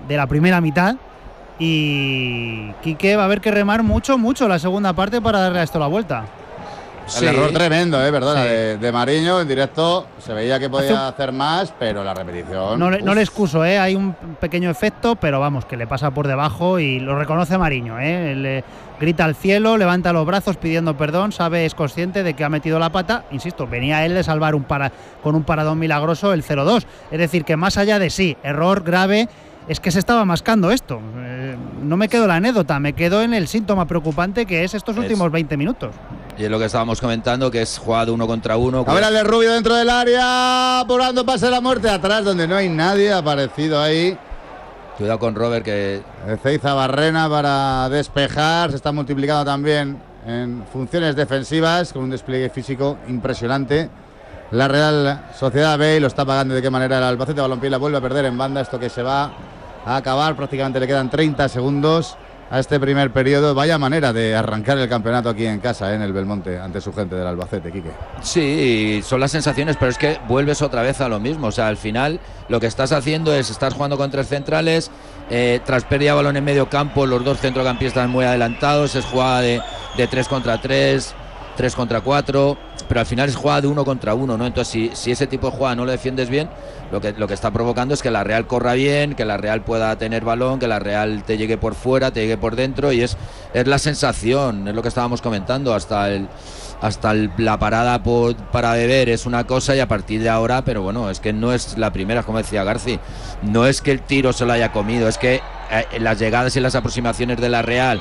de la primera mitad. Y Quique va a haber que remar mucho la segunda parte para darle a esto la vuelta. El error tremendo, perdona, de Mariño en directo. Se veía que podía hacer más, pero la repetición. No le excuso, hay un pequeño efecto, pero vamos, que le pasa por debajo y lo reconoce Mariño. Le grita al cielo, levanta los brazos pidiendo perdón, es consciente de que ha metido la pata. Insisto, venía él de salvar con un paradón milagroso el 0-2. Es decir, que más allá de error grave, es que se estaba mascando esto. No me quedo la anécdota, me quedo en el síntoma preocupante que es estos últimos 20 minutos. Y es lo que estábamos comentando, que es jugada 1 contra 1. A ver al de Rubio dentro del área, apurando pase la muerte atrás, donde no hay nadie, ha aparecido ahí. Cuidado con Robert, que Ezeiza Barrena para despejar, se está multiplicando también en funciones defensivas, con un despliegue físico impresionante. La Real Sociedad B, y lo está pagando de qué manera el Albacete Balompié, la vuelve a perder en banda, esto que se va a acabar, prácticamente le quedan 30 segundos a este primer periodo. Vaya manera de arrancar el campeonato aquí en casa, en el Belmonte, ante su gente del Albacete, Quique. Sí, son las sensaciones, pero es que vuelves otra vez a lo mismo. O sea, al final lo que estás haciendo es, estás jugando con 3 centrales, tras pérdida de balón en medio campo, los 2 centrocampistas muy adelantados, es jugada de 3 contra 3, 3 contra 4, pero al final es jugada de 1 contra 1, ¿no? Entonces, si ese tipo de jugada no lo defiendes bien, lo que está provocando es que la Real corra bien, que la Real pueda tener balón, que la Real te llegue por fuera, te llegue por dentro, y es la sensación, es lo que estábamos comentando, la parada para beber es una cosa, y a partir de ahora, pero bueno, es que no es la primera, como decía Garci, no es que el tiro se lo haya comido, es que las llegadas y las aproximaciones de la Real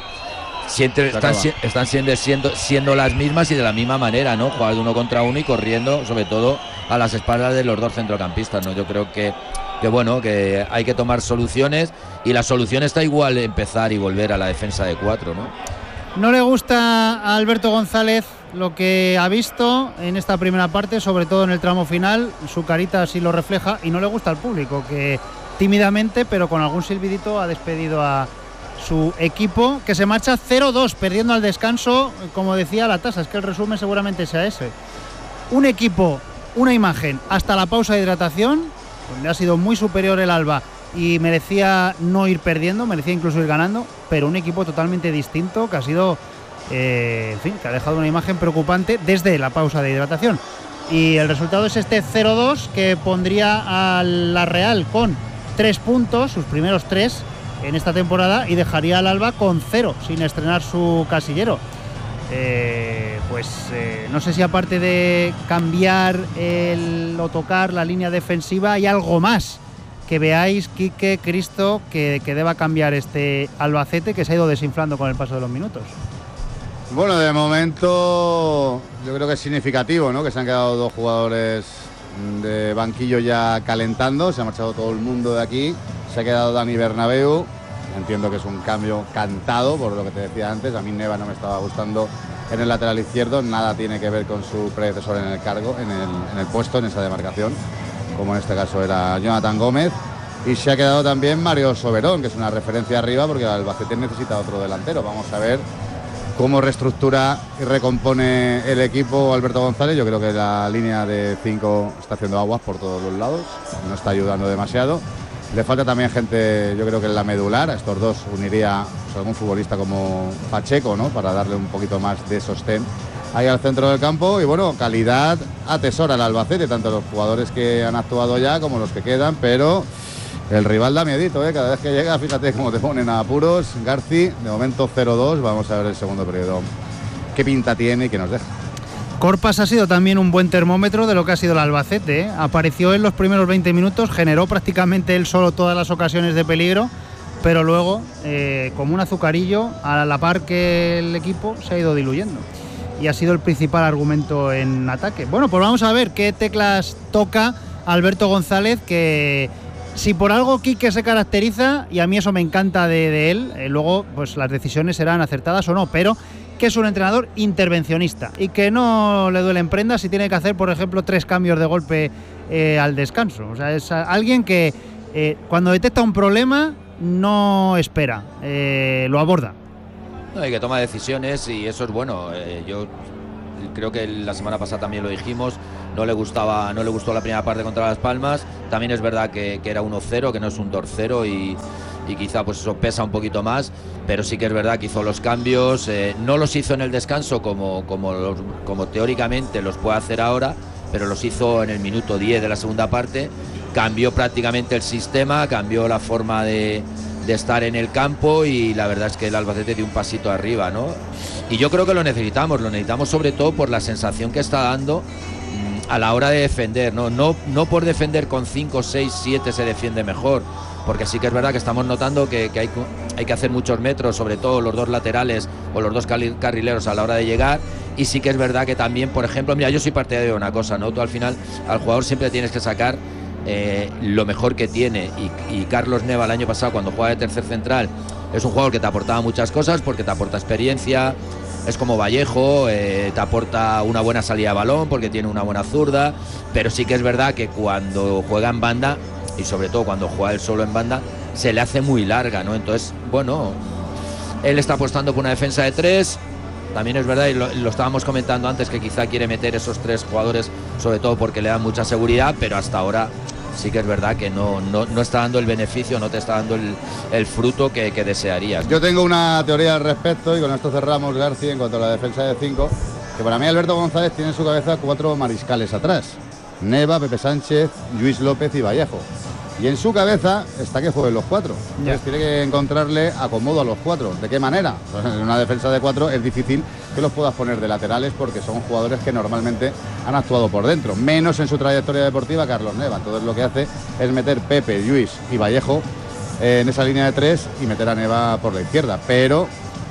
están siendo las mismas y de la misma manera, ¿no? Jugar de 1 contra 1 y corriendo, sobre todo a las espaldas de los 2 centrocampistas, ¿no? Yo creo que bueno, que hay que tomar soluciones, y la solución está igual empezar y volver a la defensa de 4, ¿no? No le gusta a Alberto González lo que ha visto en esta primera parte, sobre todo en el tramo final, su carita así lo refleja, y no le gusta al público, que tímidamente, pero con algún silbidito, ha despedido a su equipo, que se marcha 0-2, perdiendo al descanso, como decía la tasa. Es que el resumen seguramente sea ese. Un equipo, una imagen, hasta la pausa de hidratación, donde ha sido muy superior el Alba y merecía no ir perdiendo, merecía incluso ir ganando, pero un equipo totalmente distinto, que ha sido, en fin, que ha dejado una imagen preocupante desde la pausa de hidratación. Y el resultado es este 0-2, que pondría a la Real con 3 puntos, sus primeros 3 en esta temporada, y dejaría al Alba con 0, sin estrenar su casillero. No sé si aparte de cambiar o tocar la línea defensiva, hay algo más que veáis, Quique, Cristo, que deba cambiar este Albacete, que se ha ido desinflando con el paso de los minutos. Bueno, de momento yo creo que es significativo, ¿no? Que se han quedado 2 jugadores de banquillo ya calentando, se ha marchado todo el mundo de aquí, se ha quedado Dani Bernabéu. Entiendo que es un cambio cantado, por lo que te decía antes. A mí Neva no me estaba gustando en el lateral izquierdo, nada tiene que ver con su predecesor en el cargo, en el puesto, en esa demarcación, como en este caso era Jonathan Gómez. Y se ha quedado también Mario Soberón, que es una referencia arriba, porque el Albacete necesita otro delantero. Vamos a ver cómo reestructura y recompone el equipo Alberto González. Yo creo que la línea de 5 está haciendo aguas por todos los lados, no está ayudando demasiado. Le falta también gente, yo creo que en la medular. A estos dos uniría algún futbolista como Pacheco, ¿no? Para darle un poquito más de sostén ahí al centro del campo. Y bueno, calidad atesora el Albacete, tanto los jugadores que han actuado ya como los que quedan, pero el rival da miedito, ¿eh? Cada vez que llega, fíjate cómo te ponen a apuros. Garci, de momento 0-2, vamos a ver el segundo periodo qué pinta tiene y qué nos deja. Corpas ha sido también un buen termómetro de lo que ha sido el Albacete, ¿eh? Apareció en los primeros 20 minutos, generó prácticamente él solo todas las ocasiones de peligro, pero luego, como un azucarillo, a la par que el equipo se ha ido diluyendo. Y ha sido el principal argumento en ataque. Bueno, pues vamos a ver qué teclas toca Alberto González, que si por algo Quique se caracteriza, y a mí eso me encanta de él, luego pues las decisiones serán acertadas o no, pero que es un entrenador intervencionista y que no le duelen prendas si tiene que hacer, por ejemplo, 3 cambios de golpe al descanso. O sea, es alguien que cuando detecta un problema no espera, lo aborda. No, y que toma decisiones, y eso es bueno. Yo creo que la semana pasada también lo dijimos, no le gustó la primera parte contra Las Palmas. También es verdad que era 1-0, que no es un 2-0, y quizá pues eso pesa un poquito más, pero sí que es verdad que hizo los cambios, no los hizo en el descanso como teóricamente los puede hacer ahora, pero los hizo en el minuto 10 de la segunda parte, cambió prácticamente el sistema, cambió la forma de estar en el campo, y la verdad es que el Albacete dio un pasito arriba, ¿no? Y yo creo que lo necesitamos sobre todo por la sensación que está dando a la hora de defender, no por defender con 5, 6, 7 se defiende mejor, porque sí que es verdad que estamos notando que hay que hacer muchos metros, sobre todo los dos laterales o los dos carrileros a la hora de llegar, y sí que es verdad que también, por ejemplo, mira, yo soy partidario de una cosa, ¿no? Tú al final al jugador siempre tienes que sacar lo mejor que tiene, y Carlos Neva el año pasado, cuando jugaba de tercer central, es un jugador que te aportaba muchas cosas, porque te aporta experiencia, es como Vallejo, te aporta una buena salida de balón porque tiene una buena zurda, pero sí que es verdad que cuando juega en banda, y sobre todo cuando juega él solo en banda, se le hace muy larga, ¿no? Entonces, bueno, él está apostando por una defensa de 3. También es verdad, y lo estábamos comentando antes, que quizá quiere meter esos 3 jugadores, sobre todo porque le dan mucha seguridad, pero hasta ahora sí que es verdad que no está dando el beneficio, no te está dando el fruto que desearías. Yo tengo una teoría al respecto, y con esto cerramos, García, en cuanto a la defensa de 5, que para mí Alberto González tiene en su cabeza 4 mariscales atrás: Neva, Pepe Sánchez, Lluís López y Vallejo. Y en su cabeza está que jueguen los 4. Entonces tiene que encontrarle acomodo a los 4. ¿De qué manera? Pues en una defensa de 4 es difícil que los puedas poner de laterales, porque son jugadores que normalmente han actuado por dentro, menos en su trayectoria deportiva Carlos Neva. Entonces lo que hace es meter Pepe, Lluís y Vallejo en esa línea de 3 y meter a Neva por la izquierda. Pero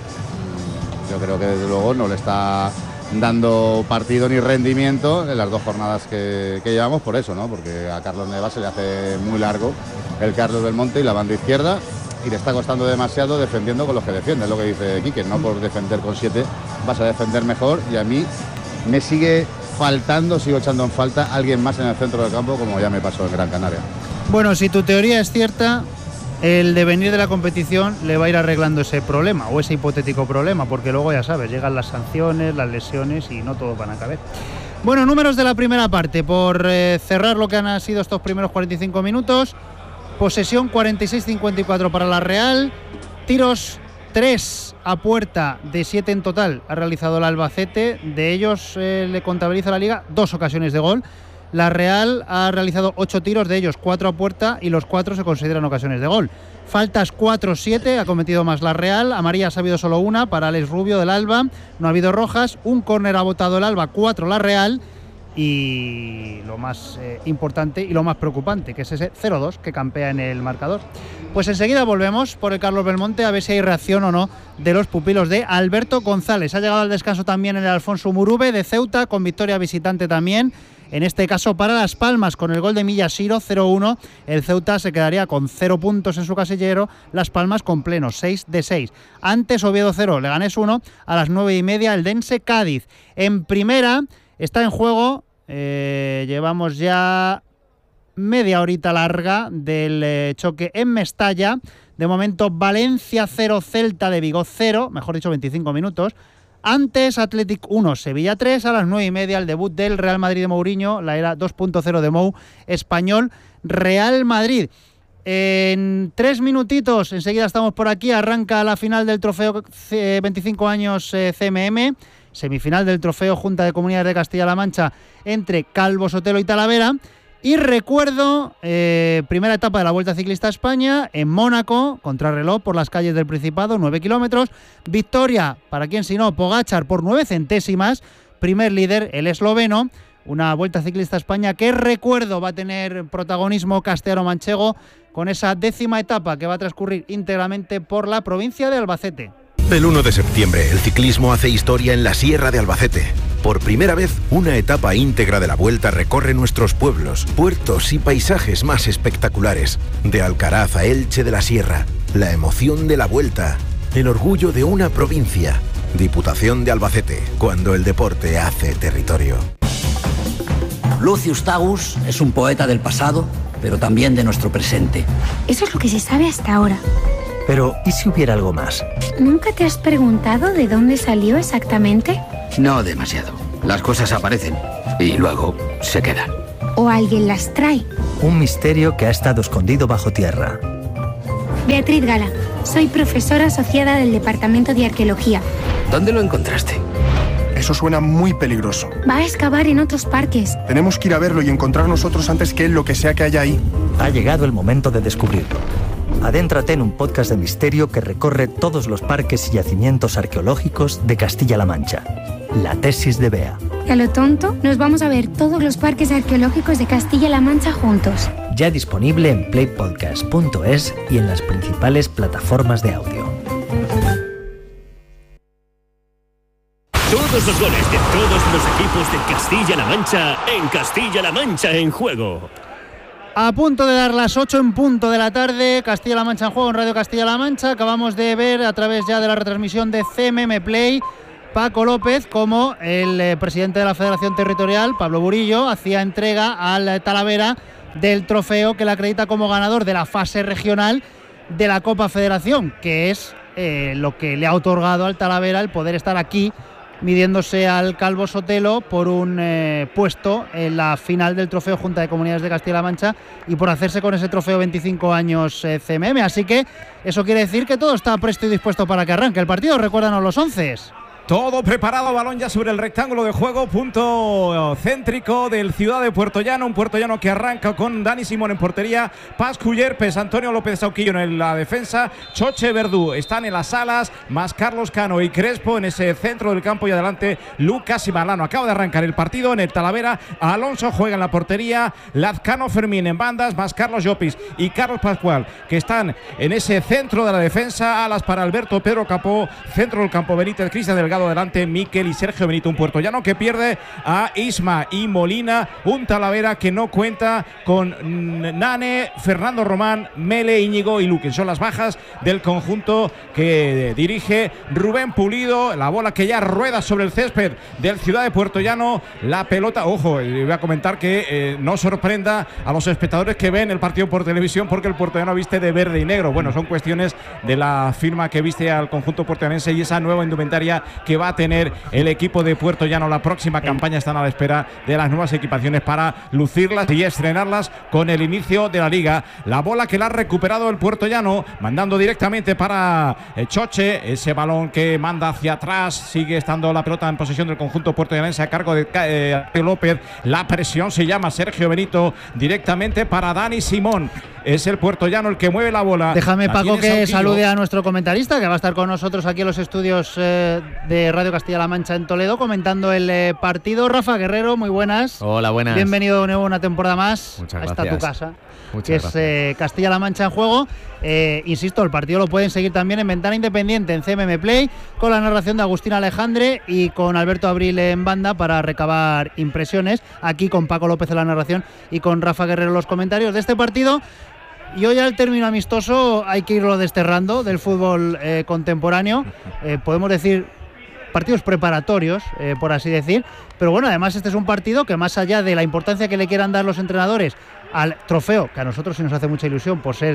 yo creo que desde luego no le está dando partido ni rendimiento en las 2 jornadas que llevamos, por eso, ¿no? Porque a Carlos Neva se le hace muy largo el Carlos Belmonte y la banda izquierda, y le está costando demasiado defendiendo con los que defiende, es lo que dice Quique, no por defender con 7 vas a defender mejor, y a mí me sigue faltando, sigo echando en falta alguien más en el centro del campo, como ya me pasó en Gran Canaria. Bueno, si tu teoría es cierta, el devenir de la competición le va a ir arreglando ese problema, o ese hipotético problema, porque luego ya sabes, llegan las sanciones, las lesiones y no todos van a caber. Bueno, números de la primera parte, por cerrar lo que han sido estos primeros 45 minutos. Posesión 46-54 para la Real, tiros 3 a puerta de 7 en total ha realizado el Albacete, de ellos le contabiliza la Liga 2 ocasiones de gol. La Real ha realizado 8 tiros, de ellos 4 a puerta, y los 4 se consideran ocasiones de gol. Faltas 4-7, ha cometido más la Real. Amarillas ha habido solo una para Alex Rubio del Alba, no ha habido rojas. Un córner ha botado el Alba, 4 la Real. Y lo más importante y lo más preocupante, que es ese 0-2 que campea en el marcador. Pues enseguida volvemos por el Carlos Belmonte a ver si hay reacción o no de los pupilos de Alberto González. Ha llegado al descanso también el Alfonso Murube de Ceuta, con victoria visitante también, en este caso para Las Palmas, con el gol de Millasiro, 0-1. El Ceuta se quedaría con 0 puntos en su casillero, Las Palmas con pleno, 6 de 6. Antes Oviedo 0, Leganés 1, a las 9:30 el Dense Cádiz. En primera está en juego, llevamos ya media horita larga del choque en Mestalla. De momento Valencia 0, Celta de Vigo 0, mejor dicho 25 minutos. Antes Athletic 1, Sevilla 3, a las 9:30 el debut del Real Madrid de Mourinho, la era 2.0 de Mou, Español Real Madrid. En 3 minutitos, enseguida estamos por aquí, arranca la final del trofeo 25 años CMM, semifinal del trofeo Junta de Comunidades de Castilla-La Mancha entre Calvo Sotelo y Talavera. Y recuerdo, primera etapa de la Vuelta Ciclista a España, en Mónaco, contrarreloj por las calles del Principado, 9 kilómetros. Victoria, para quien si no, Pogačar por 9 centésimas. Primer líder, el esloveno. Una Vuelta Ciclista a España que, recuerdo, va a tener protagonismo castellano-manchego con esa 10ª etapa que va a transcurrir íntegramente por la provincia de Albacete. El 1 de septiembre, el ciclismo hace historia en la Sierra de Albacete. Por primera vez, una etapa íntegra de la Vuelta recorre nuestros pueblos, puertos y paisajes más espectaculares. De Alcaraz a Elche de la Sierra, la emoción de la Vuelta, el orgullo de una provincia. Diputación de Albacete, cuando el deporte hace territorio. Lucius Tagus es un poeta del pasado, pero también de nuestro presente. Eso es lo que se sabe hasta ahora. Pero, ¿y si hubiera algo más? ¿Nunca te has preguntado de dónde salió exactamente? No demasiado. Las cosas aparecen y luego se quedan. ¿O alguien las trae? Un misterio que ha estado escondido bajo tierra. Beatriz Gala. Soy profesora asociada del Departamento de Arqueología. ¿Dónde lo encontraste? Eso suena muy peligroso. Va a excavar en otros parques. Tenemos que ir a verlo y encontrar nosotros antes que él lo que sea que haya ahí. Ha llegado el momento de descubrirlo. Adéntrate en un podcast de misterio que recorre todos los parques y yacimientos arqueológicos de Castilla-La Mancha. La tesis de Bea. Y a lo tonto, nos vamos a ver todos los parques arqueológicos de Castilla-La Mancha juntos. Ya disponible en playpodcast.es y en las principales plataformas de audio. Todos los goles de todos los equipos de Castilla-La Mancha en Castilla-La Mancha en juego. A punto de dar las 8 en punto de la tarde, Castilla-La Mancha en juego en Radio Castilla-La Mancha. Acabamos de ver a través ya de la retransmisión de CMM Play Paco López como el presidente de la Federación Territorial, Pablo Burillo, hacía entrega al Talavera del trofeo que le acredita como ganador de la fase regional de la Copa Federación, que es lo que le ha otorgado al Talavera el poder estar aquí midiéndose al Calvo Sotelo por un puesto en la final del trofeo Junta de Comunidades de Castilla-La Mancha y por hacerse con ese trofeo 25 años CMM. Así que eso quiere decir que todo está presto y dispuesto para que arranque el partido. Recuérdanos los 11. Todo preparado, balón ya sobre el rectángulo de juego, punto céntrico del Ciudad de Puerto Llano, un Puerto Llano que arranca con Dani Simón en portería, Paz Cullerpes, Antonio López Sauquillo en la defensa, Choche Verdú están en las alas, más Carlos Cano y Crespo en ese centro del campo y adelante Lucas y Malano. Acaba de arrancar el partido en el Talavera, Alonso juega en la portería, Lazcano Fermín en bandas, más Carlos Llopis y Carlos Pascual que están en ese centro de la defensa, alas para Alberto Pedro Capó, centro del campo Benítez, Cristian Delgado adelante, Miquel y Sergio Benito, un Puerto Llano que pierde a Isma y Molina, un Talavera que no cuenta con Nane, Fernando Román, Mele, Íñigo y Luque. Son las bajas del conjunto que dirige Rubén Pulido, la bola que ya rueda sobre el césped del Ciudad de Puerto Llano, la pelota, ojo, voy a comentar que no sorprenda a los espectadores que ven el partido por televisión porque el Puerto Llano viste de verde y negro. Bueno, son cuestiones de la firma que viste al conjunto puertollano y esa nueva indumentaria que va a tener el equipo de Puerto Llano. La próxima campaña están a la espera de las nuevas equipaciones para lucirlas y estrenarlas con el inicio de la liga. La bola que la ha recuperado el Puerto Llano, mandando directamente para Choche, ese balón que manda hacia atrás, sigue estando la pelota en posesión del conjunto puertollanense a cargo de López. La presión se llama Sergio Benito, directamente para Dani Simón. Es el Puerto Llano el que mueve la bola. Déjame, Paco, que salude a nuestro comentarista que va a estar con nosotros aquí en los estudios de Radio Castilla-La Mancha en Toledo comentando el partido. Rafa Guerrero, muy buenas. Hola, buenas. Bienvenido de nuevo una temporada más. Muchas gracias. Esta tu casa. Muchas que es Castilla-La Mancha en juego. Insisto, el partido lo pueden seguir también en Ventana Independiente, en CMM Play, con la narración de Agustín Alejandre y con Alberto Abril en banda para recabar impresiones. Aquí con Paco López en la narración y con Rafa Guerrero en los comentarios de este partido. Y hoy al término amistoso hay que irlo desterrando del fútbol contemporáneo. Podemos decir partidos preparatorios, por así decir. Pero bueno, además este es un partido que más allá de la importancia que le quieran dar los entrenadores al trofeo, que a nosotros sí nos hace mucha ilusión por ser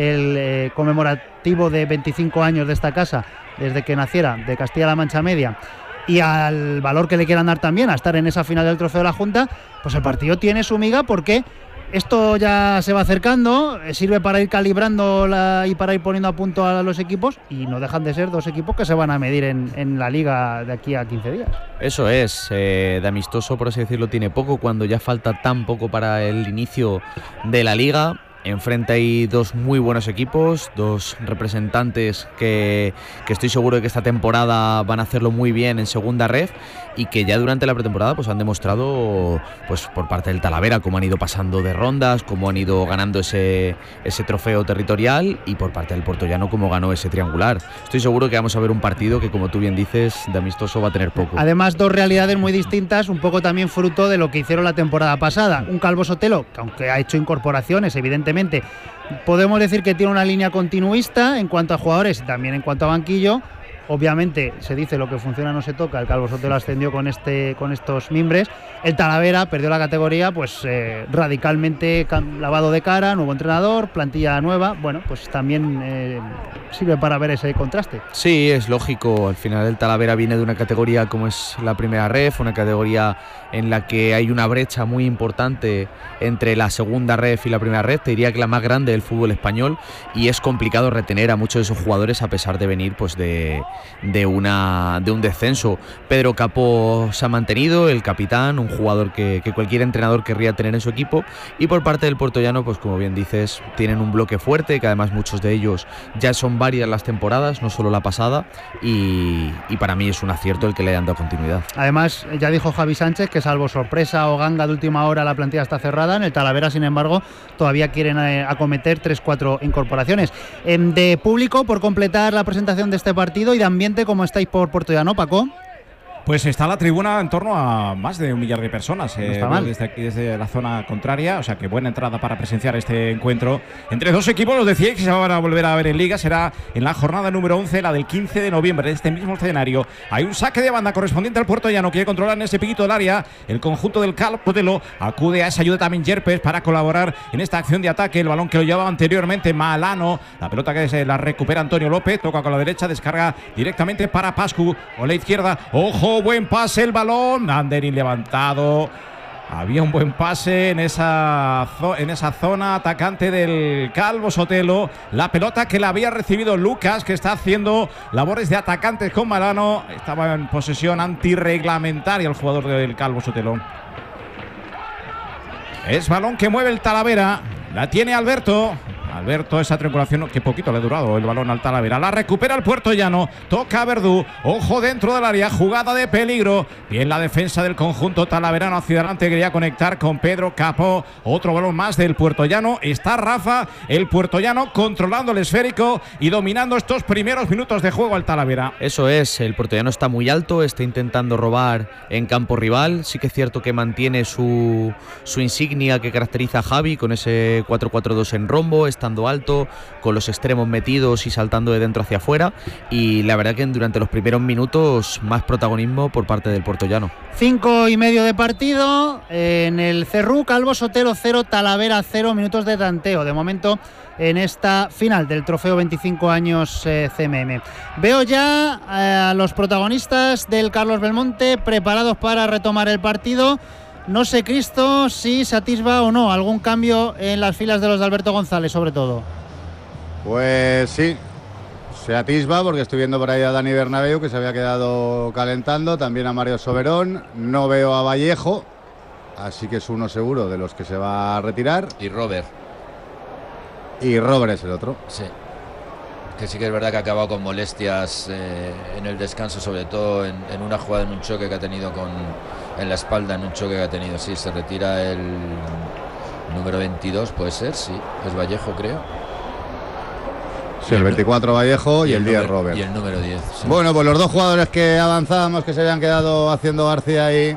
el conmemorativo de 25 años de esta casa, desde que naciera, de Castilla-La Mancha Media, y al valor que le quieran dar también a estar en esa final del trofeo de la Junta, pues el partido tiene su miga porque esto ya se va acercando, sirve para ir calibrando y para ir poniendo a punto a los equipos y no dejan de ser dos equipos que se van a medir en la liga de aquí a 15 días. Eso es, de amistoso, por así decirlo, tiene poco cuando ya falta tan poco para el inicio de la liga. Enfrente hay dos muy buenos equipos, dos representantes que estoy seguro de que esta temporada van a hacerlo muy bien en segunda ref y que ya durante la pretemporada pues han demostrado pues por parte del Talavera cómo han ido pasando de rondas, cómo han ido ganando ese trofeo territorial y por parte del Puerto Llano cómo ganó ese triangular. Estoy seguro que vamos a ver un partido que, como tú bien dices, de amistoso va a tener poco. Además, dos realidades muy distintas, un poco también fruto de lo que hicieron la temporada pasada. Un Calvo Sotelo, que aunque ha hecho incorporaciones, evidentemente, podemos decir que tiene una línea continuista en cuanto a jugadores y también en cuanto a banquillo. Obviamente se dice lo que funciona no se toca, el Calvo Sotelo ascendió con estos mimbres, el Talavera perdió la categoría pues radicalmente lavado de cara, nuevo entrenador, plantilla nueva, bueno, pues también sirve para ver ese contraste. Sí, es lógico, al final el Talavera viene de una categoría como es la primera ref, una categoría en la que hay una brecha muy importante entre la segunda ref y la primera ref, te diría que la más grande del fútbol español, y es complicado retener a muchos de esos jugadores a pesar de venir pues de un descenso. Pedro Capó se ha mantenido, el capitán, un jugador que cualquier entrenador querría tener en su equipo, y por parte del puertollano, pues como bien dices, tienen un bloque fuerte, que además muchos de ellos ya son varias las temporadas, no solo la pasada, y para mí es un acierto el que le hayan dado continuidad. Además, ya dijo Javi Sánchez que salvo sorpresa o ganga de última hora la plantilla está cerrada. En el Talavera, sin embargo, todavía quieren acometer 3-4 incorporaciones. De público, por completar la presentación de este partido, y de ambiente, ¿cómo estáis por puertollano, Paco? Pues está la tribuna en torno a más de 1 millar de personas, no está mal. Desde aquí, desde la zona contraria, o sea que buena entrada para presenciar este encuentro entre dos equipos. Los decía que se van a volver a ver en Liga, será en la jornada número 11, la del 15 de noviembre, en este mismo escenario. Hay un saque de banda correspondiente al puertollano, quiere controlar en ese piquito del área el conjunto del Calvo Sotelo, acude a esa ayuda también Yerpes para colaborar en esta acción de ataque, el balón que lo llevaba anteriormente Malano, la pelota que se la recupera Antonio López, toca con la derecha, descarga directamente para Pascu, o la izquierda, ojo, buen pase, el balón, Anderín levantado, había un buen pase en esa zona atacante del Calvo Sotelo, la pelota que la había recibido Lucas, que está haciendo labores de atacantes con Malano, estaba en posesión antirreglamentaria el jugador del Calvo Sotelo. Es balón que mueve el Talavera, la tiene Alberto, esa triangulación que poquito le ha durado el balón al Talavera, la recupera el puertollano, toca a Verdú, ojo dentro del área, jugada de peligro, bien la defensa del conjunto talaverano hacia adelante, quería conectar con Pedro Capó, otro balón más del puertollano, está Rafa, el puertollano controlando el esférico y dominando estos primeros minutos de juego al Talavera. Eso es, el puertollano está muy alto, está intentando robar en campo rival, sí que es cierto que mantiene su insignia que caracteriza a Javi con ese 4-4-2 en rombo, estando alto, con los extremos metidos y saltando de dentro hacia afuera, y la verdad que durante los primeros minutos más protagonismo por parte del puertollano. 5:30 de partido en el Cerrú, Calvo Sotelo 0, Talavera 0, minutos de tanteo de momento en esta final del trofeo 25 años CMM. Veo ya a los protagonistas del Carlos Belmonte preparados para retomar el partido. No sé, Cristo, si se atisba o no algún cambio en las filas de los de Alberto González, sobre todo. Pues sí, se atisba, porque estoy viendo por ahí a Dani Bernabéu, que se había quedado calentando, también a Mario Soberón, no veo a Vallejo, así que es uno seguro de los que se va a retirar. Y Robert es el otro. Sí, que sí que es verdad que ha acabado con molestias en el descanso, sobre todo en una jugada, en un choque que ha tenido en la espalda, en un choque que ha tenido. Sí, se retira el número 22, puede ser, sí, es Vallejo, creo. Sí, el 24 Vallejo y el 10 Robert. Y el número 10. Sí. Bueno, pues los dos jugadores que avanzábamos, que se habían quedado haciendo García ahí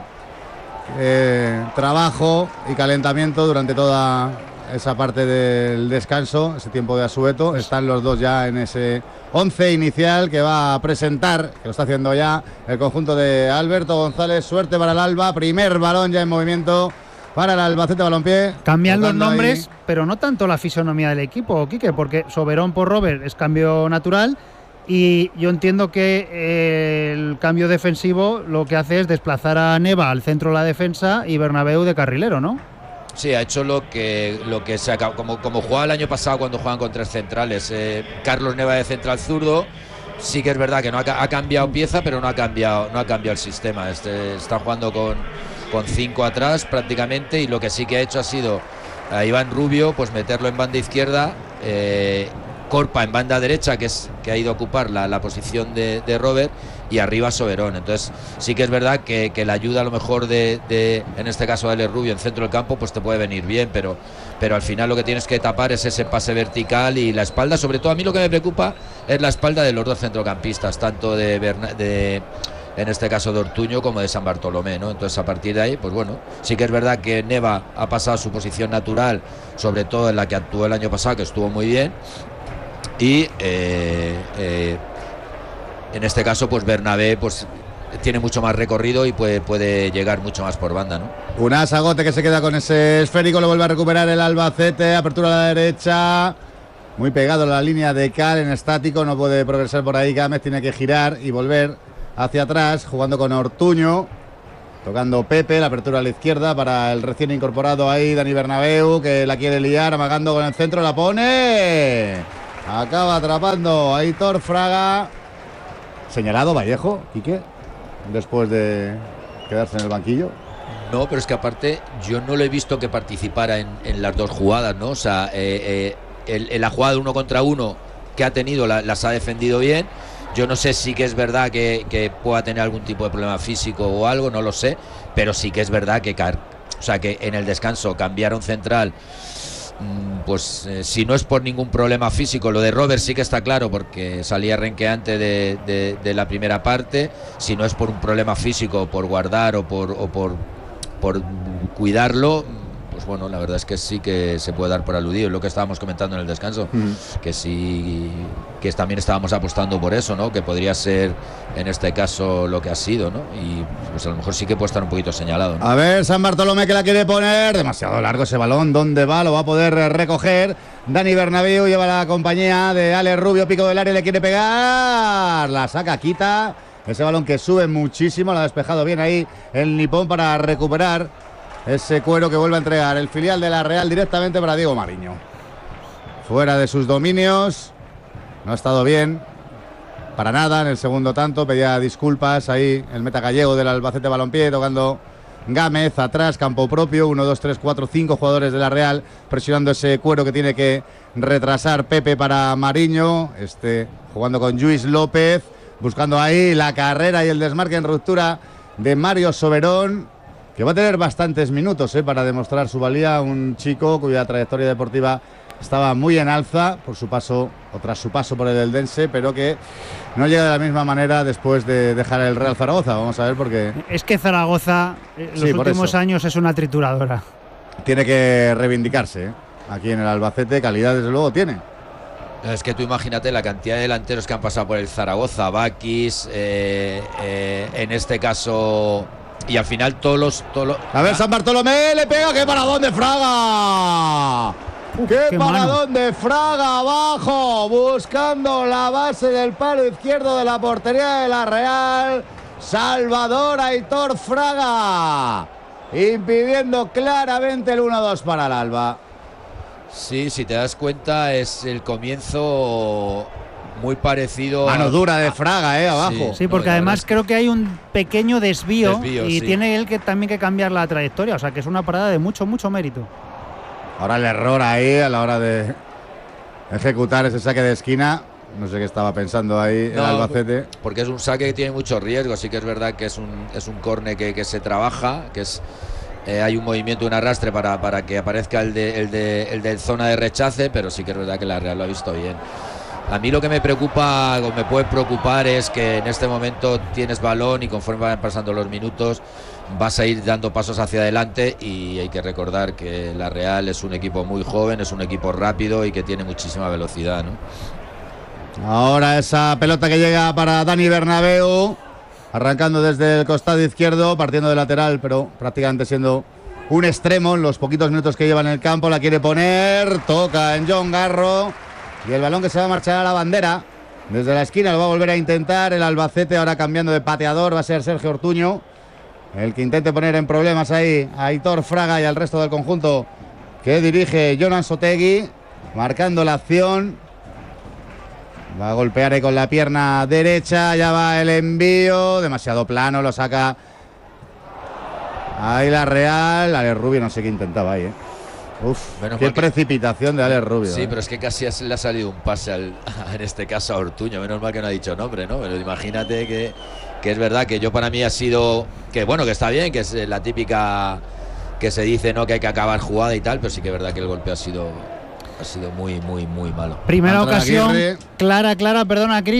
trabajo y calentamiento durante toda esa parte del descanso, ese tiempo de asueto, están los dos ya en ese 11 inicial que va a presentar, que lo está haciendo ya el conjunto de Alberto González. Suerte para el Alba, primer balón ya en movimiento para el Albacete Balompié. Cambian los nombres, pero no tanto la fisonomía del equipo, Quique, porque Soberón por Robert es cambio natural, y yo entiendo que el cambio defensivo lo que hace es desplazar a Neva al centro de la defensa y Bernabéu de carrilero, ¿no? Sí, ha hecho lo que se acabó, como jugaba el año pasado cuando jugaban con tres centrales. Carlos Neva de central zurdo. Sí que es verdad que no ha cambiado pieza, pero no ha cambiado el sistema. Está jugando con 5 atrás prácticamente, y lo que sí que ha hecho ha sido a Iván Rubio pues meterlo en banda izquierda, Corpa en banda derecha, que ha ido a ocupar la posición de Robert, y arriba Soberón. Entonces sí que es verdad que la ayuda a lo mejor en este caso de Ale Rubio en centro del campo pues te puede venir bien, pero al final lo que tienes que tapar es ese pase vertical y la espalda. Sobre todo a mí lo que me preocupa es la espalda de los dos centrocampistas, tanto en este caso de Ortuño como de San Bartolomé, ¿no? Entonces a partir de ahí, pues bueno, sí que es verdad que Neva ha pasado a su posición natural, sobre todo en la que actuó el año pasado, que estuvo muy bien, y en este caso pues Bernabé pues tiene mucho más recorrido y puede llegar mucho más por banda, ¿no? Unas Agote que se queda con ese esférico, lo vuelve a recuperar el Albacete, apertura a la derecha, muy pegado a la línea de Cal en estático, no puede progresar por ahí Gámez, tiene que girar y volver hacia atrás, jugando con Ortuño, tocando Pepe, la apertura a la izquierda para el recién incorporado ahí Dani Bernabéu, que la quiere liar, amagando con el centro, la pone, acaba atrapando a Aitor Fraga, señalado Vallejo, Quique, después de quedarse en el banquillo. No, pero es que aparte yo no lo he visto que participara en las dos jugadas, ¿no? O sea, en la jugada de 1 contra 1 que ha tenido las ha defendido bien. Yo no sé si que es verdad que pueda tener algún tipo de problema físico o algo, no lo sé, pero sí que es verdad que en el descanso cambiaron central. Pues si no es por ningún problema físico, lo de Robert sí que está claro porque salía renqueante de la primera parte. Si no es por un problema físico, por guardar o por cuidarlo, pues bueno, la verdad es que sí que se puede dar por aludido. Es lo que estábamos comentando en el descanso, que sí, que también estábamos apostando por eso, ¿no? Que podría ser en este caso lo que ha sido, ¿no? Y pues a lo mejor sí que puede estar un poquito señalado, ¿no? A ver, San Bartolomé que la quiere poner, demasiado largo ese balón, ¿dónde va? Lo va a poder recoger Dani Bernabéu, lleva la compañía de Alex Rubio, pico del área, le quiere pegar, la saca, quita ese balón que sube muchísimo, lo ha despejado bien ahí el nipón para recuperar ese cuero que vuelve a entregar el filial de la Real directamente para Diego Mariño. Fuera de sus dominios, no ha estado bien para nada en el segundo tanto, pedía disculpas ahí el meta gallego del Albacete Balompié, tocando Gámez, atrás, campo propio, 1, 2, 3, 4, 5 jugadores de la Real, presionando ese cuero que tiene que retrasar Pepe para Mariño, jugando con Lluís López, buscando ahí la carrera y el desmarque en ruptura de Mario Soberón, que va a tener bastantes minutos para demostrar su valía, un chico cuya trayectoria deportiva estaba muy en alza por su paso, o tras su paso por el Eldense, pero que no llega de la misma manera después de dejar el Real Zaragoza. Vamos a ver por qué. Es que Zaragoza los últimos años es una trituradora. Tiene que reivindicarse, aquí en el Albacete, calidad desde luego tiene. Es que tú imagínate la cantidad de delanteros que han pasado por el Zaragoza, Bakis, en este caso. Y al final todos los... A ver, San Bartolomé le pega, ¡qué paradón de Fraga! ¡Qué paradón de Fraga abajo! Buscando la base del palo izquierdo de la portería de la Real. Salvador Aitor Fraga, impidiendo claramente el 1-2 para el Alba. Sí, si te das cuenta es el comienzo... muy parecido. Mano dura de Fraga, abajo. Sí, porque además creo que hay un pequeño desvío y tiene él también que cambiar la trayectoria. O sea, que es una parada de mucho mérito. Ahora el error ahí a la hora de ejecutar ese saque de esquina. No sé qué estaba pensando ahí el Albacete. Porque es un saque que tiene mucho riesgo. Sí que es verdad que es un córner que se trabaja, que es... hay un movimiento, un arrastre para que aparezca el de zona de rechace, pero sí que es verdad que la Real lo ha visto bien. A mí lo que me preocupa o me puede preocupar es que en este momento tienes balón y conforme van pasando los minutos vas a ir dando pasos hacia adelante, y hay que recordar que la Real es un equipo muy joven, es un equipo rápido y que tiene muchísima velocidad, ¿no? Ahora esa pelota que llega para Dani Bernabéu, arrancando desde el costado izquierdo, partiendo de lateral, pero prácticamente siendo un extremo en los poquitos minutos que lleva en el campo. La quiere poner, toca en John Garro. Y el balón que se va a marchar a la bandera desde la esquina, lo va a volver a intentar el Albacete, ahora cambiando de pateador, va a ser Sergio Ortuño el que intente poner en problemas ahí a Aitor Fraga y al resto del conjunto que dirige Jonan Sotegui, marcando la acción. Va a golpear ahí con la pierna derecha, ya va el envío, demasiado plano, lo saca ahí la Real. Alex Rubio no sé qué intentaba ahí, Uf, qué precipitación de Alex Rubio. Sí, pero es que casi le ha salido un pase en este caso a Ortuño. Menos mal que no ha dicho nombre, ¿no? Pero imagínate que es verdad que para mí ha sido... Que bueno, que está bien, que es la típica que se dice, ¿no? Que hay que acabar jugada y tal, pero sí que es verdad que el golpe ha sido muy malo. Primera ocasión, clara, perdona, Cristo.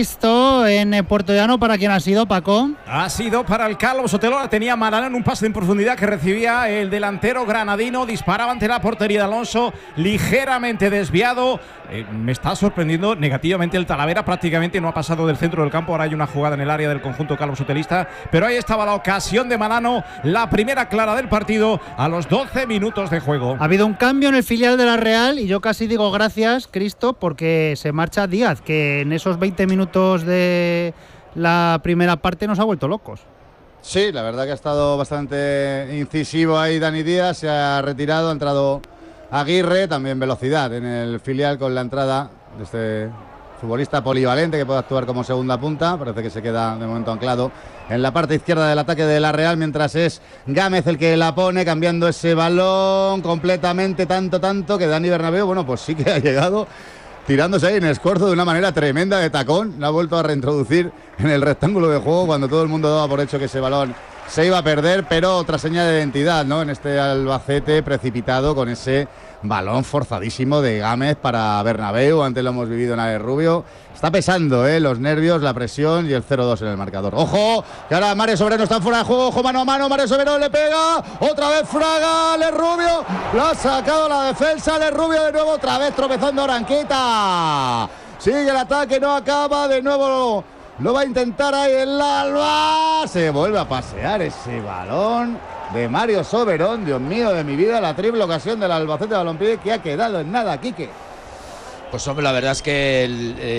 centro en Puerto Llano, ¿para quién ha sido, Paco? Ha sido para el Calvo Sotelo. Tenía Maradona en un pase en profundidad que recibía el delantero granadino. Disparaba ante la portería de Alonso, ligeramente desviado. Me está sorprendiendo negativamente el Talavera. Prácticamente no ha pasado del centro del campo. Ahora hay una jugada en el área del conjunto Calvo Sotelista. Pero ahí estaba la ocasión de Manano, la primera clara del partido a los 12 minutos de juego. Ha habido un cambio en el filial de la Real y yo casi digo gracias, Cristo, porque se marcha Díaz, que en esos 20 minutos de la primera parte nos ha vuelto locos. Sí, la verdad que ha estado bastante incisivo ahí Dani Díaz, se ha retirado, ha entrado Aguirre, también velocidad en el filial con la entrada de este futbolista polivalente que puede actuar como segunda punta. Parece que se queda de momento anclado en la parte izquierda del ataque de la Real, mientras es Gámez el que la pone, cambiando ese balón completamente, tanto que Dani Bernabéu, bueno, pues sí que ha llegado tirándose ahí en escorzo de una manera tremenda de tacón. La ha vuelto a reintroducir en el rectángulo de juego cuando todo el mundo daba por hecho que ese balón se iba a perder, pero otra señal de identidad, ¿no? En este Albacete precipitado con ese balón forzadísimo de Gámez para Bernabéu. Antes lo hemos vivido en Ale Rubio. Está pesando, los nervios, la presión y el 0-2 en el marcador. ¡Ojo! Que ahora Mario Soberano está fuera de juego. ¡Ojo, mano a mano! Mario Soberano le pega. Otra vez Fraga. Ale Rubio. Lo ha sacado la defensa. Ale Rubio de nuevo. Otra vez tropezando Aranqueta. Sigue el ataque. No acaba. De nuevo lo va a intentar ahí el Alba. Se vuelve a pasear ese balón de Mario Soberón. Dios mío de mi vida, la triple ocasión del Albacete Balompié que ha quedado en nada, Quique. Pues hombre, la verdad es que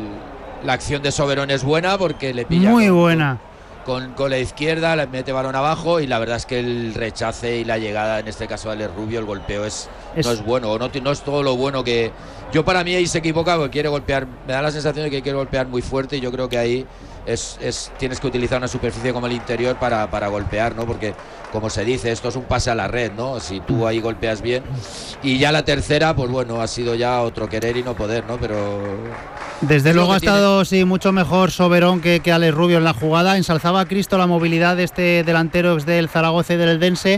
la acción de Soberón es buena porque le pilla muy buena con la izquierda, le mete balón abajo y la verdad es que el rechace y la llegada, en este caso de Ale Rubio, el golpeo no es bueno, no es todo lo bueno que... Yo para mí ahí se equivoca porque quiere golpear, me da la sensación de que quiere golpear muy fuerte y yo creo que ahí tienes que utilizar una superficie como el interior para golpear, ¿no? Porque como se dice, esto es un pase a la red, ¿no? Si tú ahí golpeas bien. Y ya la tercera, pues bueno, ha sido ya otro querer y no poder, ¿no? Pero... Desde luego ha estado mucho mejor Soberón que Ale Rubio en la jugada. Ensalzaba a Cristo la movilidad de este delantero ex del Zaragoza y del Eldense.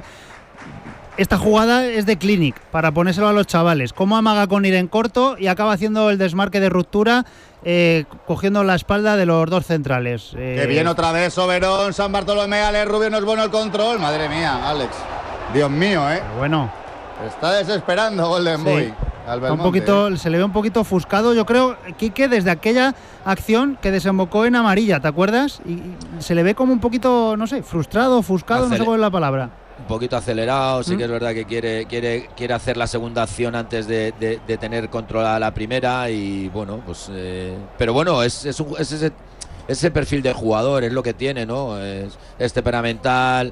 Esta jugada es de Clinic, para ponérselo a los chavales. Cómo amaga con ir en corto y acaba haciendo el desmarque de ruptura, cogiendo la espalda de los dos centrales. Qué bien otra vez Soberón, San Bartolomé, Ale Rubio, no es bueno el control. Madre mía, Alex. Dios mío, Bueno. Está desesperando Golden Boy. Un poquito, se le ve un poquito ofuscado, yo creo, Quique, desde aquella acción que desembocó en amarilla, ¿te acuerdas? Y se le ve como un poquito, no sé, frustrado, ofuscado, no sé cuál es la palabra. Un poquito acelerado, sí que es verdad que quiere hacer la segunda acción antes de tener controlada la primera y bueno, pues pero bueno, es ese perfil de jugador, es lo que tiene, ¿no? Es temperamental,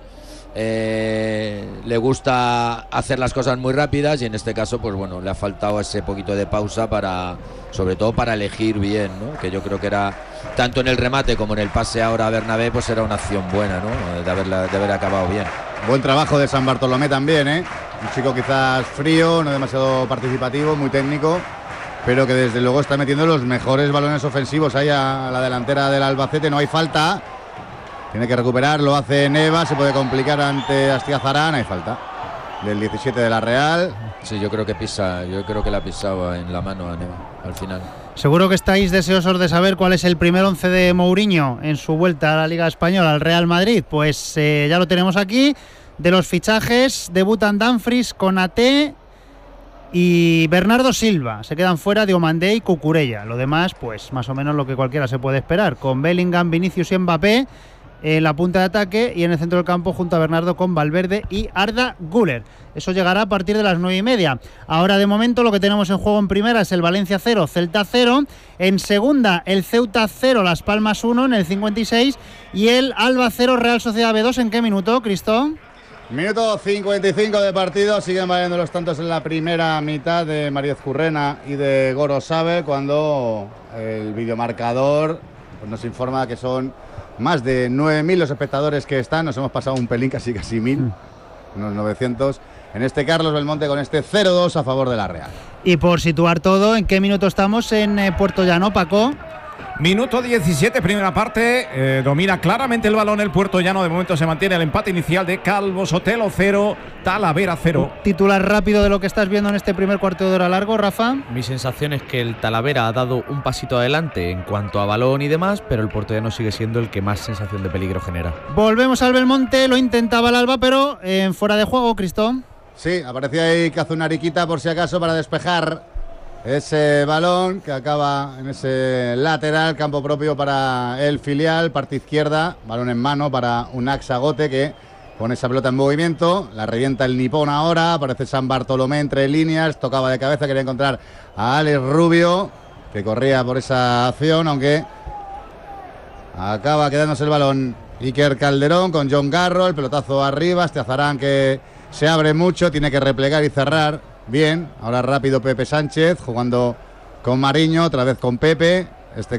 le gusta hacer las cosas muy rápidas y en este caso, pues bueno, le ha faltado ese poquito de pausa sobre todo para elegir bien, ¿no? Que yo creo que era, tanto en el remate como en el pase ahora a Bernabé, pues era una acción buena, ¿no? De haber acabado bien. Buen trabajo de San Bartolomé también, Un chico quizás frío, no demasiado participativo, muy técnico, pero que desde luego está metiendo los mejores balones ofensivos ahí a la delantera del Albacete. No hay falta, tiene que recuperar, lo hace Neva, se puede complicar ante Astiazarán, hay falta del 17 de la Real. Sí, yo creo que la pisaba en la mano a Neva al final. Seguro que estáis deseosos de saber cuál es el primer 11 de Mourinho en su vuelta a la Liga Española, al Real Madrid. Pues ya lo tenemos aquí. De los fichajes, debutan Dumfries, Konaté y Bernardo Silva. Se quedan fuera Diomandé y Cucurella. Lo demás, pues más o menos lo que cualquiera se puede esperar. Con Bellingham, Vinicius y Mbappé en la punta de ataque y en el centro del campo junto a Bernardo con Valverde y Arda Güler. Eso llegará a partir de las 9:30. Ahora de momento lo que tenemos en juego en primera es el Valencia 0, Celta 0. En segunda el Ceuta 0, Las Palmas 1 en el 56 y el Alba 0, Real Sociedad B2. ¿En qué minuto, Cristo? Minuto 55 de partido, siguen valiendo los tantos en la primera mitad de María Currena y de Gorosabe, cuando el videomarcador pues nos informa que son más de 9.000 los espectadores que están. Nos hemos pasado un pelín, casi 1.000, unos 900. En este Carlos Belmonte con este 0-2 a favor de la Real. Y por situar todo, ¿en qué minuto estamos en Puerto Llano, Paco? Minuto 17, primera parte. Domina claramente el balón el puertollano. De momento se mantiene el empate inicial de Calvo Sotelo 0, Talavera 0. Titular rápido de lo que estás viendo en este primer cuarto de hora largo, Rafa. Mi sensación es que el Talavera ha dado un pasito adelante en cuanto a balón y demás, pero el puertollano sigue siendo el que más sensación de peligro genera. Volvemos al Belmonte, lo intentaba el Alba, pero en fuera de juego, Cristo. Sí, aparecía ahí Cazunariquita por si acaso para despejar ese balón que acaba en ese lateral, campo propio para el filial, parte izquierda, balón en mano para Unax Agote que pone esa pelota en movimiento, la revienta el nipón ahora, aparece San Bartolomé entre líneas, tocaba de cabeza, quería encontrar a Alex Rubio que corría por esa acción, aunque acaba quedándose el balón Iker Calderón con John Garro, el pelotazo arriba, Azarán que se abre mucho, tiene que replegar y cerrar. Bien, ahora rápido Pepe Sánchez jugando con Mariño, otra vez con Pepe,